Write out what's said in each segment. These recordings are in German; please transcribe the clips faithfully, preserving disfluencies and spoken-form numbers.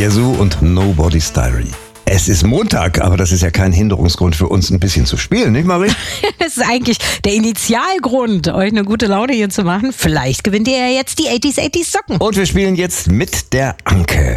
Yazoo und Nobody's Diary. Es ist Montag, aber das ist ja kein Hinderungsgrund für uns, ein bisschen zu spielen, nicht Marie? Das ist eigentlich der Initialgrund, euch eine gute Laune hier zu machen. Vielleicht gewinnt ihr ja jetzt die achtziger achtziger Socken. Und wir spielen jetzt mit der Anke.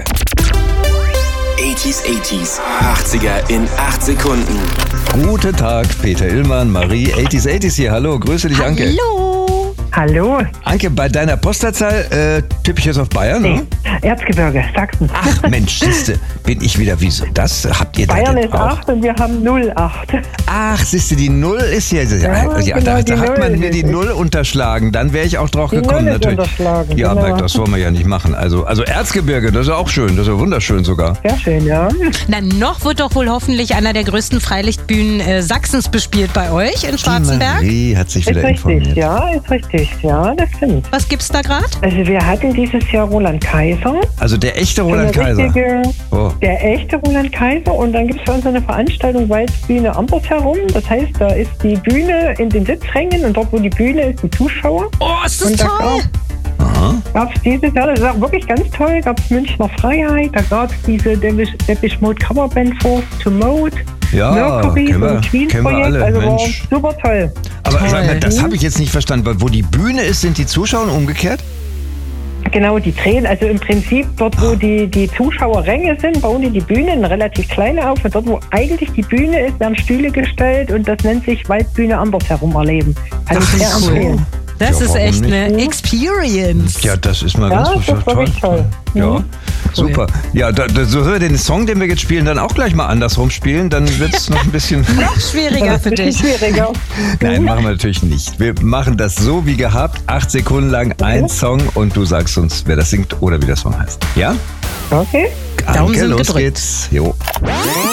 achtziger achtziger, achtziger in acht Sekunden. Guten Tag, Peter Illmann, Marie, achtziger achtziger hier. Hallo, grüße dich, Anke. Hallo. Hallo. Anke, bei deiner Postleitzahl äh, tippe ich jetzt auf Bayern, Nee. ne? Erzgebirge, Sachsen. Ach Mensch, siehste, bin ich wieder, wieso? Das habt ihr da Bayern denn ist auch? acht und wir haben null acht. Ach, siehste, die Null ist ja, ja, Ja, ja genau, da, die da hat man Null mir die ist es. Null unterschlagen, dann wäre ich auch drauf Die gekommen. Null ist natürlich. unterschlagen, Ja, genau. aber das wollen wir ja nicht machen. Also, also Erzgebirge, das ist ja auch schön, das ist ja wunderschön sogar. Sehr schön, ja. Na, noch wird doch wohl hoffentlich einer der größten Freilichtbühnen äh, Sachsens bespielt bei euch in Schwarzenberg. Die Marie hat sich Ist wieder richtig, informiert. ja, ist richtig. Ja, das stimmt. Was gibt's da gerade? Also wir hatten dieses Jahr Roland Kaiser. Also der echte Roland Eine Kaiser. richtige- Oh. Der echte Roland Kaiser. Und dann gibt es für uns eine Veranstaltung Waldbühne Ambers herum. Das heißt, da ist die Bühne in den Sitzrängen und dort, wo die Bühne ist, die Zuschauer. Oh, ist das Und da toll! Aha. Gab es dieses Jahr, das ist auch wirklich ganz toll, gab es Münchner Freiheit, da gab es diese Depeche Depeche Mode Coverband Force to Mode, Ja, Mercury kennen wir- und Queen kennen wir Projekt, alle, also war Mensch. super toll. Aber Toll. sag mal, das habe ich jetzt nicht verstanden. Weil wo die Bühne ist, sind die Zuschauer umgekehrt? Genau, die drehen, also im Prinzip dort, wo die, die Zuschauerränge sind, bauen die die Bühne, eine relativ kleine auf und dort, wo eigentlich die Bühne ist, werden Stühle gestellt und das nennt sich Waldbühne Ambers herum erleben. Kann ich sehr cool. empfehlen. Das Ja, ist warum echt nicht? eine Experience. Ja, das ist mal Ja, ganz das ist wirklich toll. Ja, Mhm. super. Ja, da, da, so hören wir den Song, den wir jetzt spielen, dann auch gleich mal andersrum spielen. Dann wird es noch ein bisschen... Noch schwieriger für Das ist ein dich. bisschen schwieriger. Nein, machen wir natürlich nicht. Wir machen das so wie gehabt. Acht Sekunden lang ein Song und du sagst uns, wer das singt oder wie der Song heißt. Ja? Okay. Daumen Anke, sind los gedrückt. geht's. Jo.